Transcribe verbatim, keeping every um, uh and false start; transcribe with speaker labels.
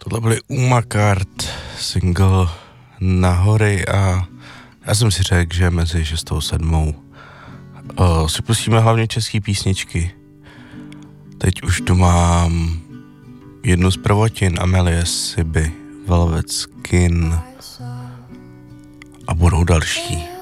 Speaker 1: Tohle byly Umakart, single Nahory a já jsem si řekl, že mezi šestou a sedmou uh, si pustíme hlavně český písničky. Teď už tu mám jednu z prvotin, Amelie Siby, Velvet Skin a budou další.